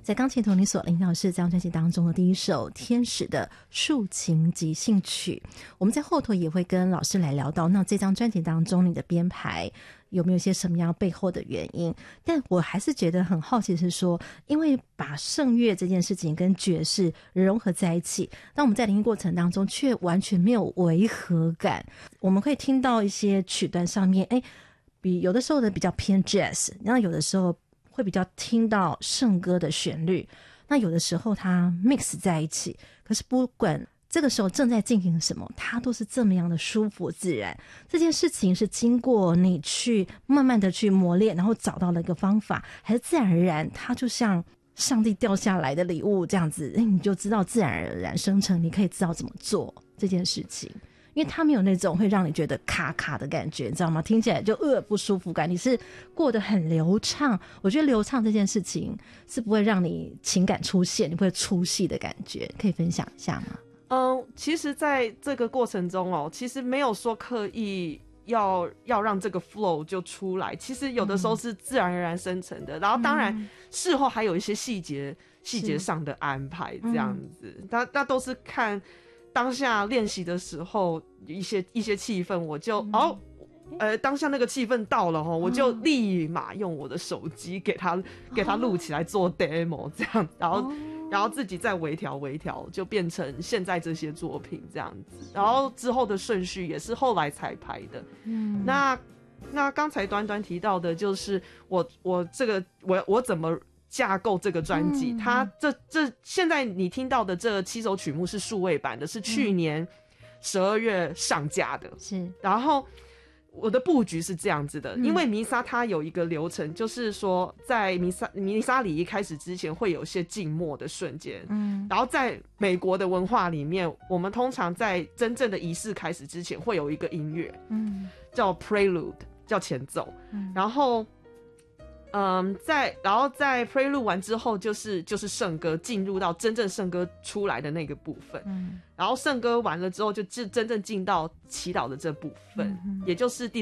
在钢琴头你所领导的是这张专辑当中的第一首天使的竖琴即兴曲。我们在后头也会跟老师来聊到，那这张专辑当中你的编排有没有一些什么样背后的原因。但我还是觉得很好奇是说，因为把圣乐这件事情跟爵士融合在一起，当我们在聆听过程当中却完全没有违和感。我们会听到一些曲段上面比有的时候的比较偏 jazz， 然后有的时候会比较听到圣歌的旋律，那有的时候它 mix 在一起，可是不管这个时候正在进行什么，它都是这么样的舒服自然。这件事情是经过你去慢慢的去磨练，然后找到了一个方法，还是自然而然它就像上帝掉下来的礼物这样子，你就知道自然而然生成，你可以知道怎么做这件事情。因为它没有那种会让你觉得卡卡的感觉，你知道吗？听起来就不舒服感，你是过得很流畅。我觉得流畅这件事情是不会让你情感出现，你不会出戏的感觉，可以分享一下吗？ 其实在这个过程中其实没有说刻意要让这个 flow 就出来，其实有的时候是自然而然生成的，然后当然事后还有一些细节上的安排这样子，那都是看当下练习的时候一些气氛，我就当下那个气氛到了我就立马用我的手机给他录起来做 demo 这样，然后自己再微调，就变成现在这些作品这样子。然后之后的顺序也是后来才排的。那刚才端端提到的就是我怎么架构这个专辑，它这现在你听到的这7首曲目是数位版的，是去年12月上架的。 是， 然后我的布局是这样子的，因为弥撒它有一个流程，就是说在弥撒礼仪开始之前会有一些静默的瞬间，然后在美国的文化里面，我们通常在真正的仪式开始之前会有一个音乐，叫 prelude， 叫前奏，然后在 prelude 完之后就是圣歌，进入到真正圣歌出来的那个部分，然后圣歌完了之后就真正进到祈祷的这部分，也就是第